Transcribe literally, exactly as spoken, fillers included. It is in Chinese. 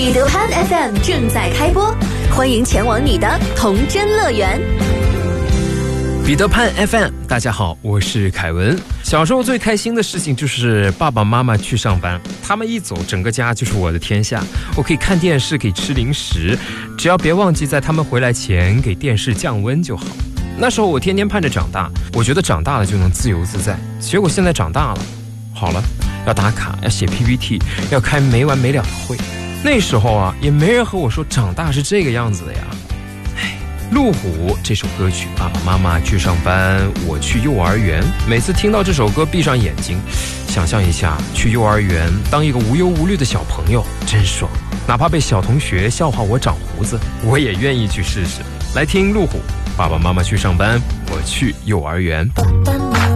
彼得潘 F M 正在开播，欢迎前往你的童真乐园。 彼得潘 F M， 大家好，我是凯文。小时候最开心的事情就是爸爸妈妈去上班，他们一走，整个家就是我的天下。我可以看电视，可以吃零食，只要别忘记在他们回来前给电视降温就好。那时候我天天盼着长大，我觉得长大了就能自由自在。结果现在长大了，好了，要打卡，要写 P P T， 要开没完没了的会。那时候啊，也没人和我说长大是这个样子的呀。路虎这首歌曲，爸爸妈妈去上班，我去幼儿园。每次听到这首歌，闭上眼睛，想象一下去幼儿园当一个无忧无虑的小朋友，真爽。哪怕被小同学笑话我长胡子，我也愿意去试试。来听路虎，爸爸妈妈去上班，我去幼儿园。